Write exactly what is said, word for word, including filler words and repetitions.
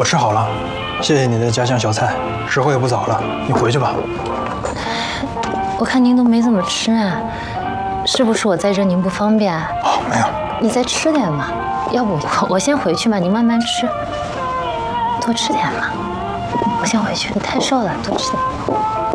我吃好了，谢谢你的家乡小菜。时候也不早了，你回去吧。 我看您都没怎么吃啊，是不是我在这您不方便啊？ 哦，没有。 你再吃点嘛，要不我我先回去吧，您慢慢吃，多吃点嘛。我先回去，你太瘦了，多吃点。